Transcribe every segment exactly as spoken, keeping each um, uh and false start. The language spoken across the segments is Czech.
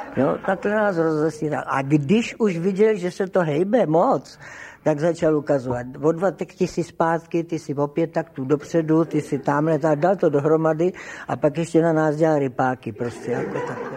Jo, takhle nás rozesíral. A když už viděl, že se to hejbe moc, tak začal ukazovat. O dva takti si zpátky, ty si o pět taktů dopředu, ty si tamhle, tak dal to dohromady a pak ještě na nás dělal rypáky. Prostě jako takhle.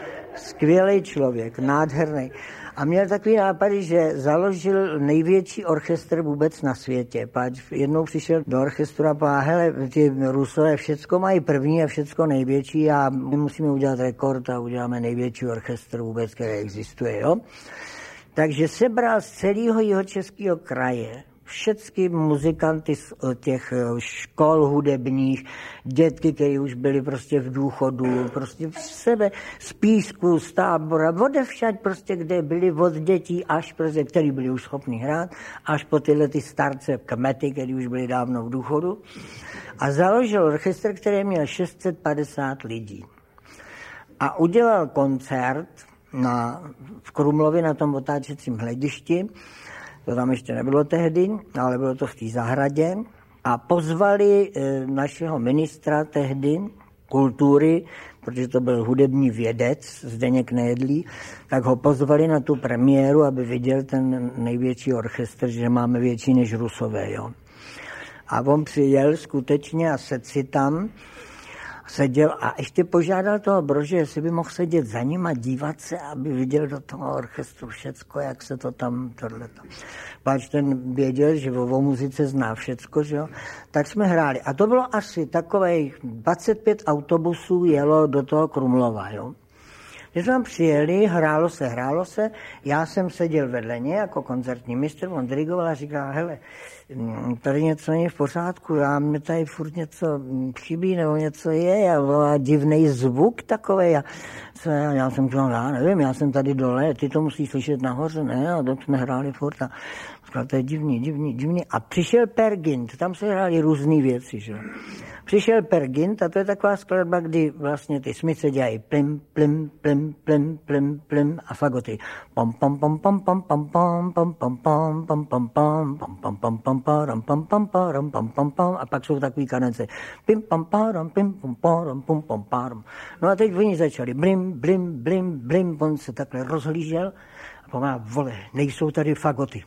Skvělý člověk, nádherný. A měl takový nápady, že založil největší orchestr vůbec na světě. Páč jednou přišel do orchestru a povedal, hele, ty Rusové všecko mají první a všecko největší a my musíme udělat rekord a uděláme největší orchestr vůbec, který existuje, jo. Takže sebral z celého jihočeského kraje všechny muzikanty z těch škol hudebních, dětky, které už byly prostě v důchodu, prostě v sebe z Písku, z Tábora, odevšať prostě, kde byli od dětí až prostě, který byli už schopni hrát, až po tyhle ty starce kmety, který už byli dávno v důchodu. A založil orchestr, který měl šest set padesát lidí. A udělal koncert na, v Krumlově na tom otáčecím hledišti. To tam ještě nebylo tehdy, ale bylo to v té zahradě. A pozvali e, našeho ministra tehdy kultury, protože to byl hudební vědec Zdeněk Nejedlý, tak ho pozvali na tu premiéru, aby viděl ten největší orchestr, že máme větší než Rusové. Jo. A on přijel skutečně a sedl si tam, seděl a ještě požádal toho Brože, jestli by mohl sedět za ním a dívat se, aby viděl do toho orchestru všecko, jak se to tam tohleto. Páč ten věděl, že o muzice zná všecko, že jo? Tak jsme hráli. A to bylo asi takových dvacet pět autobusů jelo do toho Krumlova, jo. Když jsme přijeli, hrálo se, hrálo se, já jsem seděl vedle něj jako koncertní mistr, on dirigoval a říkal, hele, tady něco není v pořádku, já mě tady furt něco chybí, nebo něco je, a divnej zvuk takovej. A co, já jsem říkal, já nevím, já jsem tady dole, ty to musíš slyšet nahoře, ne, a tak jsme hráli furt. A říkal, to je divný, divný, divný. A přišel Per Gynt, tam se hráli různý věci, že? Přišel Per Gynt a to je taková skladba, kdy vlastně ty smyce dělají plim, plim, plim, plim, plim, plim a fagoty. Pom, pom, pom, pom, pom, pom, pom, pom, pom, pom, pom, pom, pom, pom, pom, pom, pom, param, pom, pom, param, pom, pom, pom, a pak jsou takový kadence. Pim, pom, param, pim, pom, param, pom, pom, param. No a teď oni začali blim, blim, blim, blim, on se takhle rozhlížel a pomáhá, vole, nejsou tady fagoty.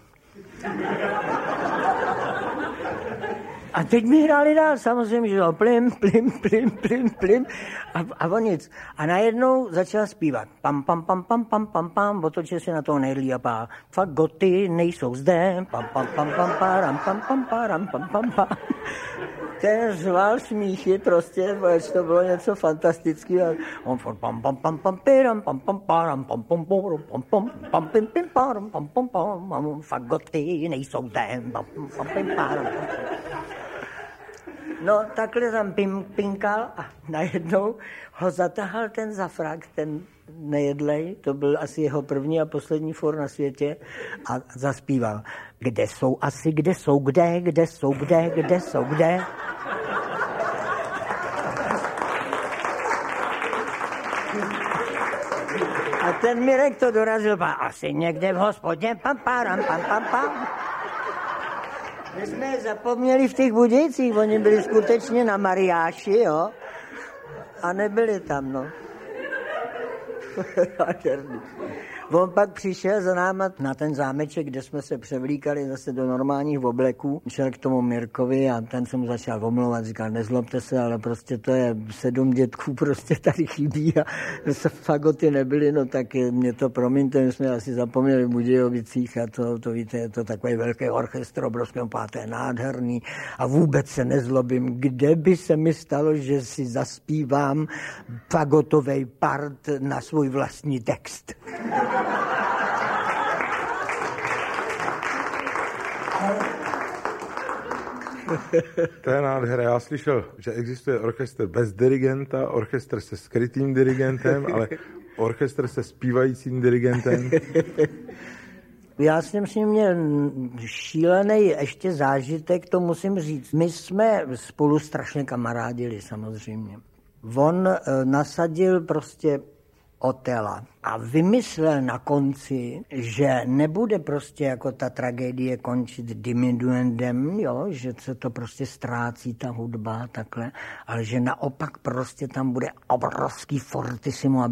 A teď mi hráli dál, samozřejmě, že to plim, plim, plim, plim, plim a, a on nic. A najednou začal zpívat. Pam, pam, pam, pam, pam, pam, pam, otočil se na toho Nejedlý a pá. Fagoty nejsou zde, pam, pam, pam, pam, param, pam, pam, param, pam, pam, pam. Ten řval smíchy prostě, protože to bylo něco fantastického. On furt pam, pam, pam, pam, piram, pam, pam, param, pam, pam, pam, pam, pam, pam, pim, pim, param, pam, pam, pam, fagoty nejsou zde, pam, pam, pim, param. No, takhle tam pim, pinkal a najednou ho zatahal ten zafrak, ten Nejedlej, to byl asi jeho první a poslední for na světě a zaspíval. Kde jsou asi, kde jsou, kde, kde jsou, kde, kde jsou, kde. A ten Mirek to dorazil, pa, asi někde v hospodě, pam, param, pam, pam, pam. My jsme je zapomněli v těch Budějcích, oni byli skutečně na mariáši, jo, a nebyli tam, no. On pak přišel za náma na ten zámeček, kde jsme se převlíkali zase do normálních obleků. Šel k tomu Mirkovi a ten se mu začal omlouvat, říkal, nezlobte se, ale prostě to je sedm dětků, prostě tady chybí a se fagoty nebyly, no tak mě to promiňte, my jsme asi zapomněli v Budějovicích a to, to víte, je to takový velký orchestr, obrovský páté, nádherný a vůbec se nezlobím, kde by se mi stalo, že si zaspívám fagotovej part na svůj vlastní text. To je nádhera. Já slyšel, že existuje orchestr bez dirigenta, orchestr se skrytým dirigentem, ale orchestr se zpívajícím dirigentem. Já jsem s ním měl šílený ještě zážitek, to musím říct. My jsme spolu strašně kamarádili samozřejmě. On nasadil prostě Otela a vymyslel na konci, že nebude prostě jako ta tragédie končit diminuendem, jo, že se to prostě ztrácí ta hudba takhle, ale že naopak prostě tam bude obrovský fortissimo,